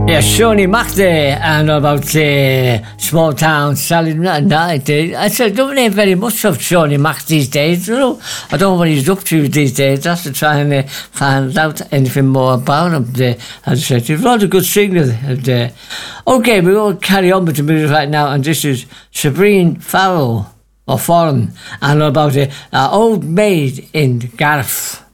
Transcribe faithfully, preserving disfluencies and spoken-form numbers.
Yeah, Shawnee Mac there, and about uh, small town salad night. I said, don't hear very much of Shawnee Mac these days, you know. I don't know what he's up to these days. That's to try and uh, find out anything more about him. Uh, as I said, he's rather a good singer. And, uh, okay, we will carry on with the music right now, and this is Sabrina Farrell, or Foreign, and about uh, our old maid in Gareth.